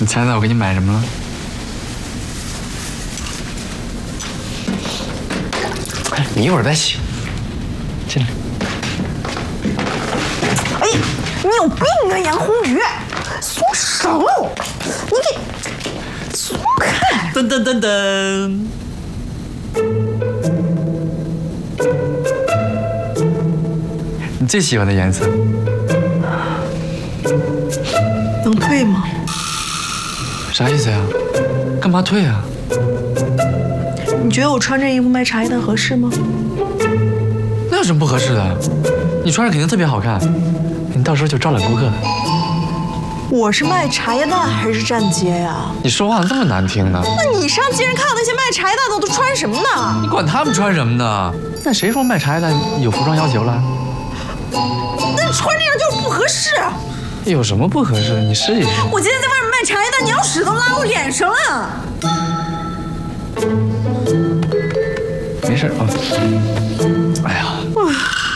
你猜猜我给你买什么了？哎，你一会儿再洗。进来。 哎，你有病啊，杨红宇！松手！你给松开！ 噔噔噔噔。你最喜欢的颜色？ 能退吗？ 啥意思呀？干嘛退啊？ 你觉得我穿这衣服卖茶叶蛋合适吗？ 那有什么不合适的？你穿上肯定特别好看，你到时候就招揽顾客了。 我是卖茶叶蛋还是站街呀？ 你说话这么难听呢？ 那你上街上看到那些卖茶叶蛋的都穿什么呢？ 你管他们穿什么呢？那谁说卖茶叶蛋有服装要求了？ 那穿这样就是不合适。 有什么不合适的？你试一试。 我今天在外面卖茶叶蛋，鸟屎都拉我脸上了。 没事啊。哎呀。